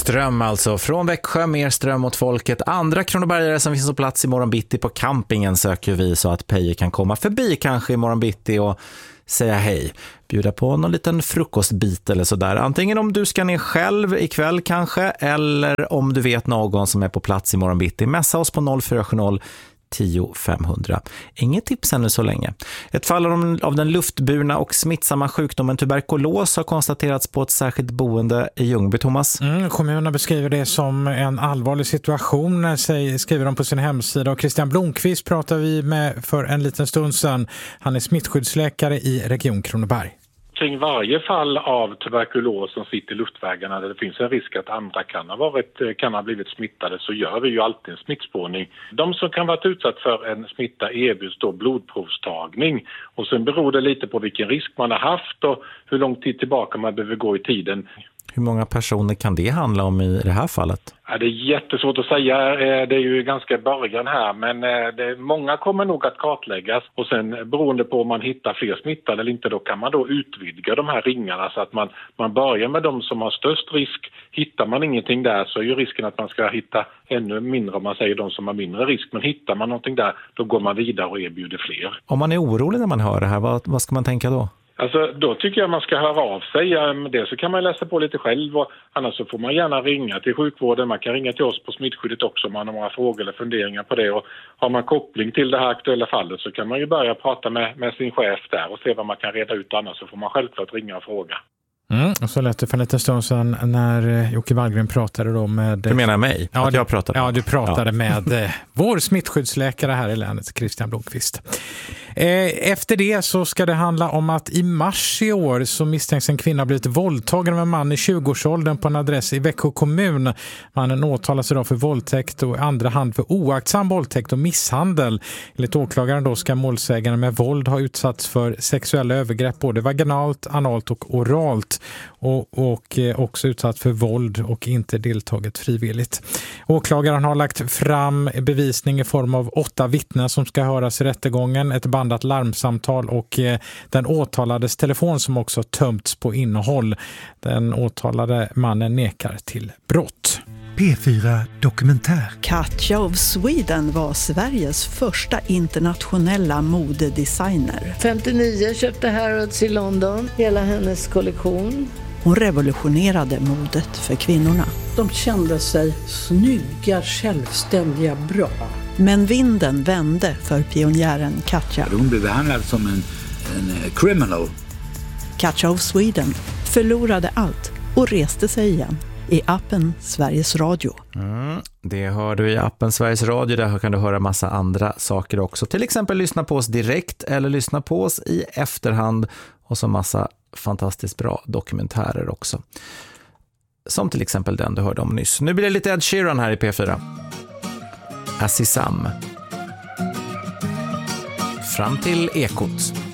ström alltså. Från Växjö, mer ström åt folket. Andra kronobergare som finns på plats i morgon bitti på campingen söker vi så att Peje kan komma förbi kanske i morgon bitti och säga hej. Bjuda på någon liten frukostbit eller sådär. Antingen om du ska ner själv ikväll kanske, eller om du vet någon som är på plats i morgon bitti. Mässa oss på 0470 10 500. Inget tips ännu så länge. Ett fall av den luftburna och smittsamma sjukdomen tuberkulos har konstaterats på ett särskilt boende i Ljungby, Thomas. Kommunen beskriver det som en allvarlig situation, skriver de på sin hemsida. Och Christian Blomqvist pratar vi med för en liten stund sedan. Han är smittskyddsläkare i Region Kronoberg. Kring varje fall av tuberkulos som sitter i luftvägarna där det finns en risk att andra kan ha blivit smittade, så gör vi ju alltid en smittspårning. De som kan vara utsatt för en smitta erbjuds då blodprovstagning, och sen beror det lite på vilken risk man har haft och hur lång tid tillbaka man behöver gå i tiden. Hur många personer kan det handla om i det här fallet? Ja, det är jättesvårt att säga. Det är ju ganska början här, men många kommer nog att kartläggas, och sen beroende på om man hittar fler smittade eller inte, då kan man då utvidga de här ringarna så att man börjar med de som har störst risk. Hittar man ingenting där så är ju risken att man ska hitta ännu mindre, om man säger de som har mindre risk. Men hittar man någonting där, då går man vidare och erbjuder fler. Om man är orolig när man hör det här, vad ska man tänka då? Alltså, då tycker jag man ska höra av sig. Det så kan man läsa på lite själv, och annars så får man gärna ringa till sjukvården. Man kan ringa till oss på smittskyddet också om man har några frågor eller funderingar på det. Och har man koppling till det här aktuella fallet så kan man ju börja prata med sin chef där och se vad man kan reda ut, annars så får man självklart ringa och fråga. Och så lät det för en liten stund sedan när Jocke Wallgren pratade då med... Du menar mig? Ja, jag pratade. Ja, du pratade med vår smittskyddsläkare här i länet, Christian Blomqvist. Efter det så ska det handla om att i mars i år så misstänks en kvinna blivit våldtagen av en man i 20-årsåldern på en adress i Växjö kommun. Mannen åtalas idag för våldtäkt och i andra hand för oaktsam våldtäkt och misshandel. Enligt åklagaren då ska målsägaren med våld ha utsatts för sexuella övergrepp både vaginalt, analt och oralt. Och också utsatt för våld och inte deltagit frivilligt. Åklagaren har lagt fram bevisning i form av 8 vittnen som ska höras i rättegången, ett bandat larmsamtal och den åtalades telefon som också tömts på innehåll. Den åtalade mannen nekar till brott. P4 Dokumentär. Katja of Sweden var Sveriges första internationella modedesigner. 59 köpte Harrods i London, hela hennes kollektion. Hon revolutionerade modet för kvinnorna. De kände sig snygga, självständiga, bra. Men vinden vände för pionjären Katja. Hon blev behandlad som en criminal. Katja of Sweden förlorade allt och reste sig igen. I appen Sveriges Radio. Det hör du i appen Sveriges Radio. Där kan du höra massa andra saker också. Till exempel lyssna på oss direkt eller lyssna på oss i efterhand. Och så massa fantastiskt bra dokumentärer också. Som till exempel den du hörde om nyss. Nu blir det lite Ed Sheeran här i P4. Assisam. Fram till Ekot.